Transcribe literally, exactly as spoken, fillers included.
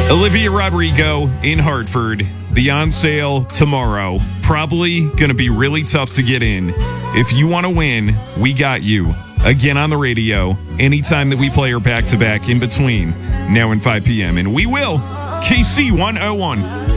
Olivia Rodrigo in Hartford. The on sale tomorrow. Probably going to be really tough to get in. If you want to win, we got you. Again on the radio, anytime that we play her back-to-back in between now and five p.m. And we will. K C one oh one.